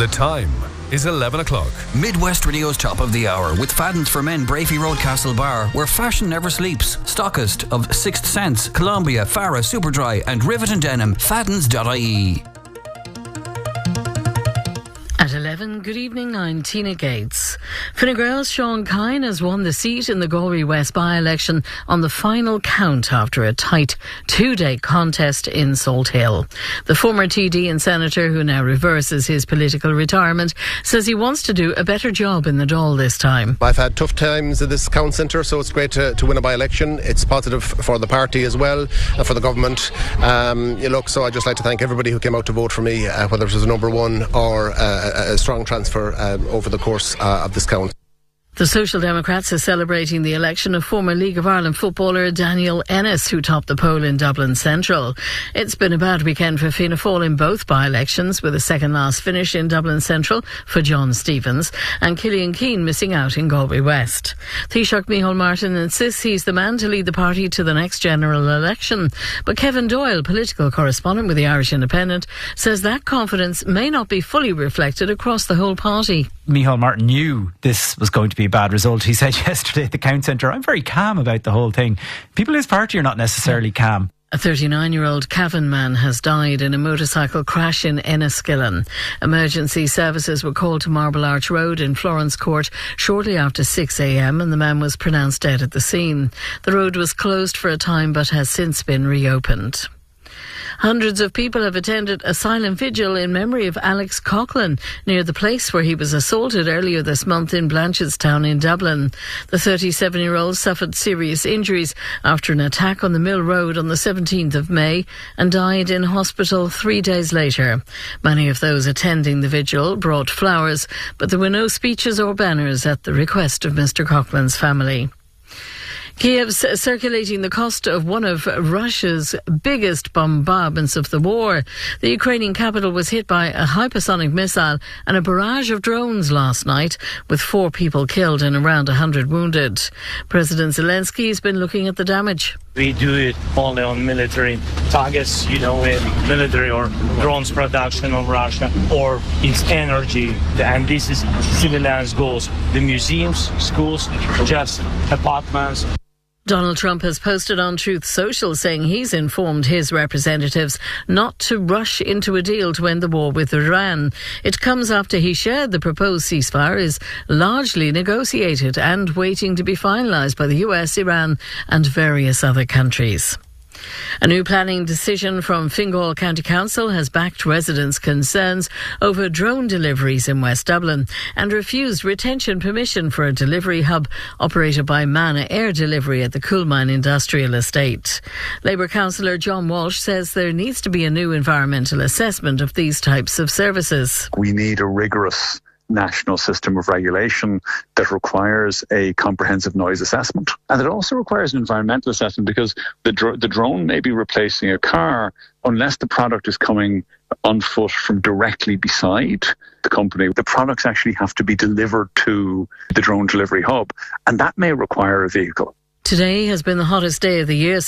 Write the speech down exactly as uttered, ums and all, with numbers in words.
The time is eleven o'clock. Midwest Radio's top of the hour with Fadden's for Men, Brafey Road, Castlebar, where fashion never sleeps. Stockist of Sixth Sense, Columbia, Farah, Superdry and Rivet and Denim. Faddens dot I E. At eleven, good evening, I'm Tina Gates. Fine Gael's Sean Kine has won the seat in the Galway West by-election on the final count after a tight two-day contest in Salt Hill. The former T D and senator, who now reverses his political retirement, says he wants to do a better job in the Dáil this time. I've had tough times at this count centre, so it's great to, to win a by-election. It's positive for the party as well, and for the government. Um, you look, so I'd just like to thank everybody who came out to vote for me, uh, whether it was a number one or uh, a strong transfer um, over the course uh, of this count. The Social Democrats are celebrating the election of former League of Ireland footballer Daniel Ennis, who topped the poll in Dublin Central. It's been a bad weekend for Fianna Fáil in both by-elections, with a second-last finish in Dublin Central for John Stevens and Killian Keane missing out in Galway West. Taoiseach Micheál Martin insists he's the man to lead the party to the next general election. But Kevin Doyle, political correspondent with the Irish Independent, says that confidence may not be fully reflected across the whole party. Micheál Martin knew this was going to be a bad result. He said yesterday at the count centre, I'm very calm about the whole thing. People in his party are not necessarily calm. A thirty-nine-year-old Cavan man has died in a motorcycle crash in Enniskillen. Emergency services were called to Marble Arch Road in Florence Court shortly after six a.m. and the man was pronounced dead at the scene. The road was closed for a time but has since been reopened. Hundreds of people have attended a silent vigil in memory of Alex Coughlin near the place where he was assaulted earlier this month in Blanchardstown in Dublin. The thirty-seven-year-old suffered serious injuries after an attack on the Mill Road on the seventeenth of May and died in hospital three days later. Many of those attending the vigil brought flowers, but there were no speeches or banners at the request of Mister Coughlin's family. Kiev's circulating the cost of one of Russia's biggest bombardments of the war. The Ukrainian capital was hit by a hypersonic missile and a barrage of drones last night, with four people killed and around one hundred wounded. President Zelensky has been looking at the damage. We do it only on military targets, you know, in military or drones production of Russia, or its energy. And this is civilians' goals. The museums, schools, just apartments. Donald Trump has posted on Truth Social saying he's informed his representatives not to rush into a deal to end the war with Iran. It comes after he shared the proposed ceasefire is largely negotiated and waiting to be finalised by the U S, Iran and various other countries. A new planning decision from Fingal County Council has backed residents' concerns over drone deliveries in West Dublin and refused retention permission for a delivery hub operated by Mana Air Delivery at the Coolmine Industrial Estate. Labour councillor John Walsh says there needs to be a new environmental assessment of these types of services. We need a rigorous national system of regulation that requires a comprehensive noise assessment. And it also requires an environmental assessment, because the, dr- the drone may be replacing a car unless the product is coming on foot from directly beside the company. The products actually have to be delivered to the drone delivery hub, and that may require a vehicle. Today has been the hottest day of the year